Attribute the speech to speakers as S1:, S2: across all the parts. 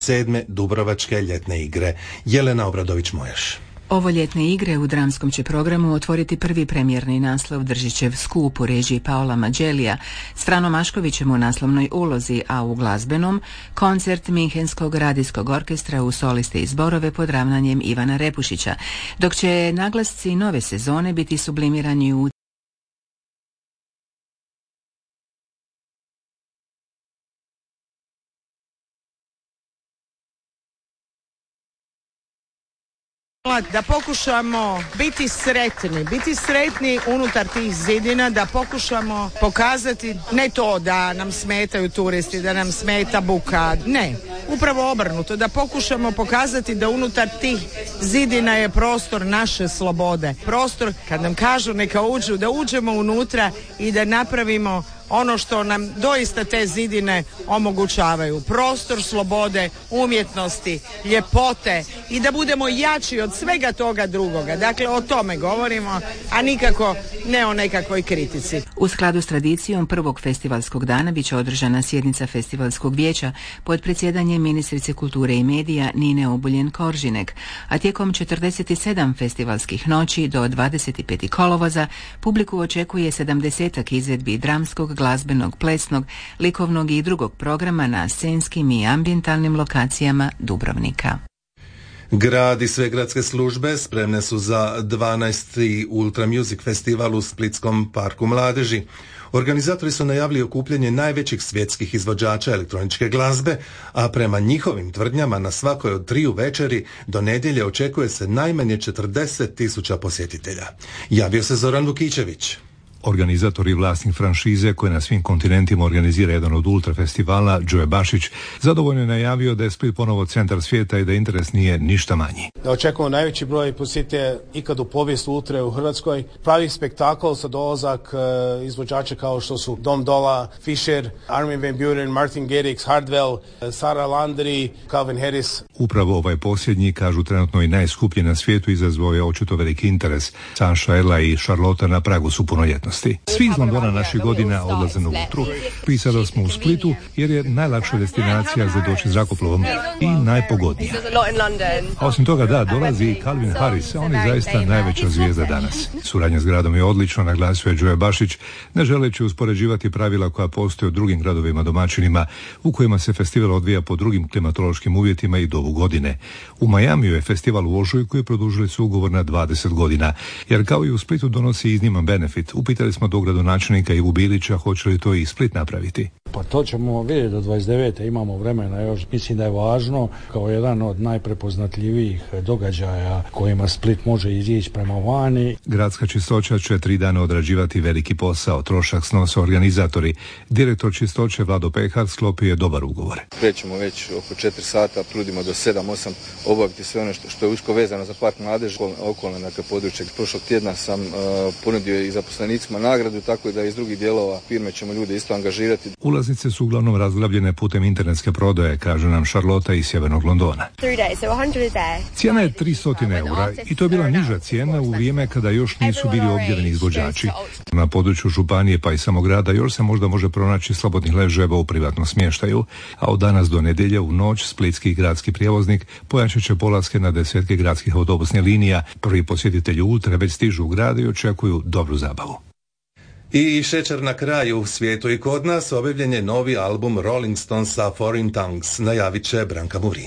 S1: 7. Dubrovačke ljetne igre. Jelena Obradović-Mojaš.
S2: Ovo ljetne igre u dramskom će programu otvoriti prvi premijerni naslov Držićev skup u režiji Paola Mađelija s Franom Maškovićem u naslovnoj ulozi, a u glazbenom koncert Minhenskog radijskog orkestra u soliste i zborove pod ravnanjem Ivana Repušića, dok će naglasci nove sezone biti sublimirani u
S3: da pokušamo biti sretni unutar tih zidina, da pokušamo pokazati ne to da nam smetaju turisti, da nam smeta buka, ne, upravo obrnuto, da pokušamo pokazati da unutar tih zidina je prostor naše slobode, prostor kad nam kažu neka uđu, da uđemo unutra i da napravimo ono što nam doista te zidine omogućavaju. Prostor slobode, umjetnosti, ljepote i da budemo jači od svega toga drugoga. Dakle, o tome govorimo, a nikako ne o nekakvoj kritici.
S2: U skladu s tradicijom prvog festivalskog dana bit će održana sjednica festivalskog vijeća pod predsjedanjem ministrice kulture i medija Nine Obuljen-Koržinek, a tijekom 47 festivalskih noći do 25. kolovoza publiku očekuje 70-ak izvedbi dramskog, glazbenog, plesnog, likovnog i drugog programa na scenskim i ambientalnim lokacijama Dubrovnika.
S1: Grad i sve gradske službe spremne su za 12. Ultra Music Festival u Splitskom parku mladeži. Organizatori su najavili okupljanje najvećih svjetskih izvođača elektroničke glazbe, a prema njihovim tvrdnjama na svakoj od 3 večeri do nedjelje očekuje se najmanje 40.000 posjetitelja. Javio se Zoran Vukićević.
S4: Organizator i vlasnik franšize koji na svim kontinentima organizira jedan od ultra festivala, Joe Bašić, zadovoljno je najavio da je Split ponovo centar svijeta i da interes nije ništa manji.
S5: Da očekujemo najveći broj posjetitelja ikad u povijesti ultre u Hrvatskoj. Pravi spektakl sa dolazak izvođača kao što su Dom Dola, Fisher, Armin van Buuren, Martin Garrix, Hardwell, Sarah Landry, Calvin Harris.
S4: Upravo ovaj posljednji, kažu trenutno i najskuplji na svijetu, izazvao je očito veliki interes. Saša, Ella i Charlotte na pragu su punoljetnosti. Svi iz Londona naših godina odlaze na Ultru. Pisali smo u Splitu jer je najlakša destinacija za doći zrakoplovom i najpogodnija. A osim toga dolazi i Calvin Harris, on je zaista najveća zvijezda danas. Suradnja s gradom je odlično, naglasio je Joe Bašić, ne želeći uspoređivati pravila koja postoje u drugim gradovima domaćinima u kojima se festival odvija po drugim klimatološkim uvjetima i dobu godine. U Majamiju je festival u ožujku i produžili su ugovor na 20 godina, jer kao i u Splitu donosi izniman benefit. Upitali smo dogradonačelnika Ivu Bilića hoće li to i Split napraviti.
S6: Pa to ćemo vidjeti do 29. imamo vremena još. Mislim da je važno kao jedan od najprepoznatljivijih događaja kojima Split može izići prema vani.
S4: Gradska čistoća će 3 dana odrađivati veliki posao. Trošak snose organizatori. Direktor čistoće Vlado Pehar sklopio je dobar ugovor.
S7: Krećemo već oko 4 sata, trudimo do 7-8 obaviti sve ono što je usko vezano za park mladeži, okolne područje. Prošlog tjedna sam ponudio i zaposlenicima nagradu, tako da iz drugih dijelova firme ćemo ljude isto angažirati.
S4: Ulaznice su uglavnom razglabljene putem internetske prodaje, kaže nam Charlotte iz sjevernog Londona. Cijena je 300 eura i to je bila niža cijena u vrijeme kada još nisu bili objavljeni izvođači. Na području županije pa i samog grada još se možda može pronaći slobodnih ležajeva u privatnom smještaju, a od danas do nedjelje u noć splitski gradski prijevoznik pojačat će polaske na 10 gradskih autobusnih linija. Prvi posjetitelji Ultre već stižu u grad i očekuju dobru zabavu.
S1: I šećer na kraju, u svijetu i kod nas objavljen je novi album Rolling Stonesa Foreign Tongues, najavit će Branka Murin.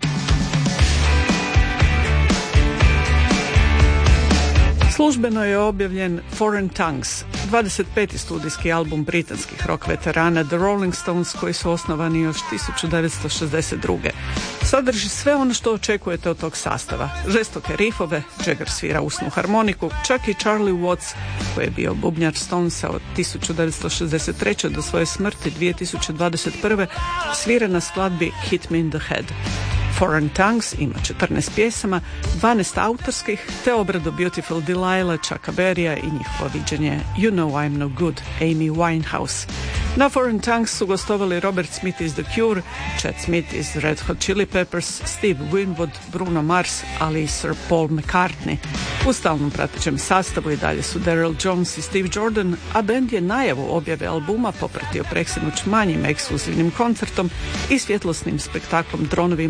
S8: Službeno je objavljen Foreign Tongues, 25. studijski album britanskih rock veterana The Rolling Stones koji su osnovani još 1962. Sadrži sve ono što očekujete od tog sastava. Žestoke rifove, Jagger svira usnu harmoniku, čak i Charlie Watts, koji je bio bubnjar Stonesa od 1963. do svoje smrti 2021. svira na skladbi Hit Me in the Head. Foreign Tongues ima 14 pjesama, 12 autorskih, te obradu Beautiful Delilah, Chucka Berrya i njihovo viđenje You Know I'm No Good, Amy Winehouse. Na Foreign Tongues su gostovali Robert Smith iz The Cure, Chad Smith iz Red Hot Chili Peppers, Steve Winwood, Bruno Mars, ali i Sir Paul McCartney. U stalnom pratećem sastavu i dalje su Daryl Jones i Steve Jordan, a bend je najavu objave albuma popratio preksinoć manjim ekskluzivnim koncertom i svjetlosnim spektaklom Dronovi